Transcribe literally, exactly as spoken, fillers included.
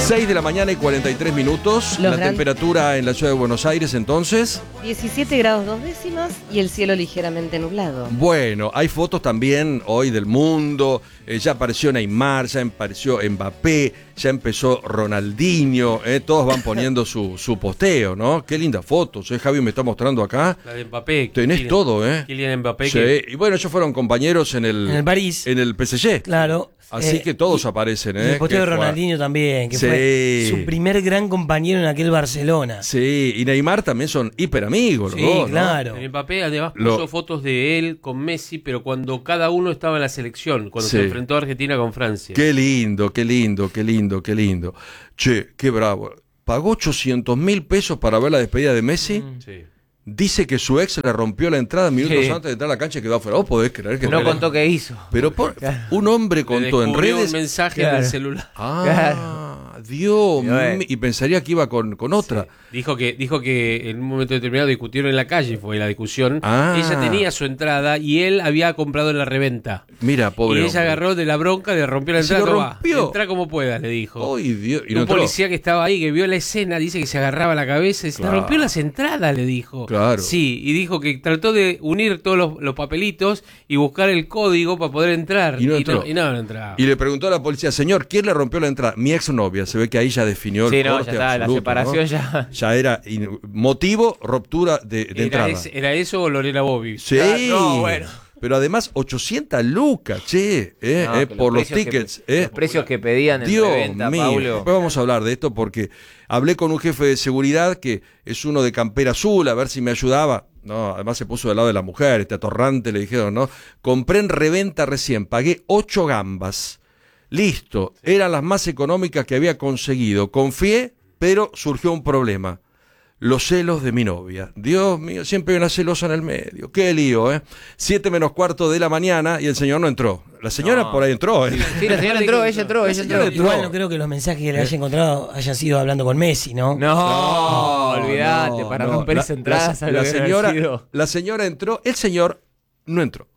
seis de la mañana y cuarenta y tres minutos. Los la gran... temperatura en la ciudad de Buenos Aires entonces. diecisiete grados dos décimas y el cielo ligeramente nublado. Bueno, hay fotos también hoy del mundo. Eh, ya apareció Neymar, ya apareció Mbappé, ya empezó Ronaldinho. Eh, todos van poniendo su, su posteo, ¿no? Qué lindas fotos, ¿eh? Javi me está mostrando acá. La de Mbappé. Tenés Kylian, todo, ¿eh? Kylian Mbappé. Sí, Que... y bueno, ellos fueron compañeros en el, en el París. En el P S G. Claro. Así eh, que todos y, aparecen, ¿eh? Y el posteo de que Ronaldinho fue... también, que sí. fue su primer gran compañero en aquel Barcelona. Sí, y Neymar también son hiper amigos, sí, los dos, ¿no? claro. El Mbappé además Lo... puso fotos de él con Messi, pero cuando cada uno estaba en la selección, cuando sí. se enfrentó a Argentina con Francia. Qué lindo, qué lindo, qué lindo, qué lindo. Che, qué bravo. Pagó ochocientos mil pesos para ver la despedida de Messi. Mm. Sí. Dice que su ex le rompió la entrada minutos Sí. antes de entrar a la cancha y quedó afuera. ¿Vos podés creer que No pero, contó qué hizo. Pero por, Claro. un hombre contó en redes. un mensaje Claro. en el celular. Ah, Claro. Dios Pero, eh. mío. Y pensaría que iba con, con otra. Sí. Dijo que dijo que en un momento determinado discutieron en la calle, fue la discusión. Ah. Ella tenía su entrada y él había comprado en la reventa. Mira, pobre y ella hombre. agarró de la bronca, le rompió la ¿Se entrada. lo "Tomá, rompió? entrá como puedas", le dijo. Ay, Dios. Y Y no un entró. policía que estaba ahí, que vio la escena, dice que se agarraba la cabeza y se Claro. le rompió las entradas, le dijo. Claro. Sí, y dijo que trató de unir todos los, los papelitos y buscar el código para poder entrar. Y no entró. y no, no entraba. Y le preguntó a la policía, señor, ¿quién le rompió la entrada? Mi exnovia. Se ve que ahí ya definió Sí, el no, corte ya está, absoluto, la separación ¿no? ya. Ya era in- motivo, ruptura de, de ¿Era, entrada. ese- ¿Era eso o Lorena Bobby? Sí. Ah, no, bueno. Pero además, ochocientas lucas, che, eh, No, eh, que por los precios que- tickets. eh. Los precios que pedían en Dios reventa, mío. Paulo. Después vamos a hablar de esto porque hablé con un jefe de seguridad que es uno de campera azul, a ver si me ayudaba. No, además se puso del lado de la mujer, este atorrante, le dijeron, ¿no? Compré en reventa recién, pagué ocho gambas. Listo, sí. Eran las más económicas que había conseguido. Confié, pero surgió un problema. Los celos de mi novia. Dios mío, siempre hay una celosa en el medio. Qué lío, ¿eh? Siete menos cuarto de la mañana y el señor no entró. La señora No. por ahí entró, ¿eh? Sí, la señora entró, ella entró, ella entró. Igual no creo que los mensajes que le haya encontrado hayan sido hablando con Messi, ¿no? No, No, olvídate, no, para no. romper La- esas entradas. la, a lo la que debe haber señora, sido. la señora entró, el señor no entró.